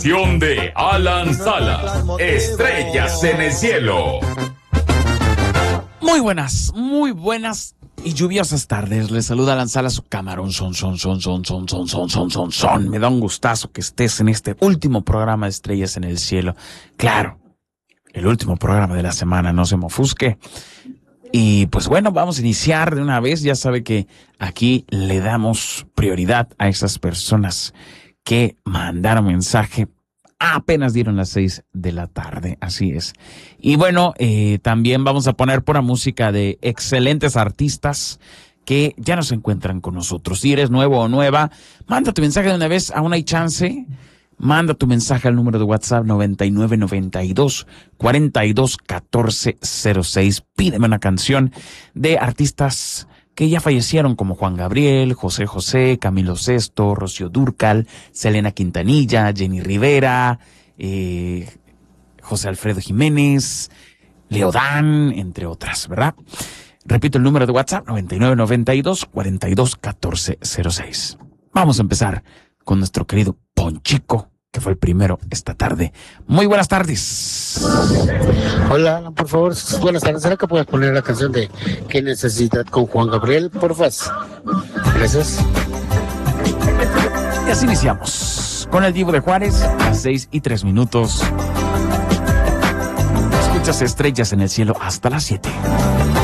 De Alan Salas, Estrellas en el Cielo. Muy buenas y lluviosas tardes. Les saluda Alan Salas, su camarón. Son. Me da un gustazo que estés en este último programa de Estrellas en el Cielo. Claro, el último programa de la semana, no se me ofusque. Y pues bueno, vamos a iniciar de una vez. Ya sabe que aquí le damos prioridad a esas personas que mandaron mensaje. Apenas dieron las 6 de la tarde, así es. Y bueno, también vamos a poner pura música de excelentes artistas que ya no se encuentran con nosotros. Si eres nuevo o nueva, manda tu mensaje de una vez, aún hay chance. Manda tu mensaje al número de WhatsApp 9992-421406. Pídeme una canción de artistas que ya fallecieron, como Juan Gabriel, José José, Camilo Sesto, Rocío Dúrcal, Selena Quintanilla, Jenny Rivera, José Alfredo Jiménez, Leodán, entre otras, ¿verdad? Repito el número de WhatsApp, 9992-421406. Vamos a empezar con nuestro querido Ponchico, que fue el primero esta tarde. Muy buenas tardes. Hola, por favor, buenas tardes. ¿Será que puedes poner la canción de ¿Qué necesidad con Juan Gabriel, por favor? Gracias. Y así iniciamos con el Divo de Juárez a las 6:03. Escuchas Estrellas en el Cielo hasta las 7.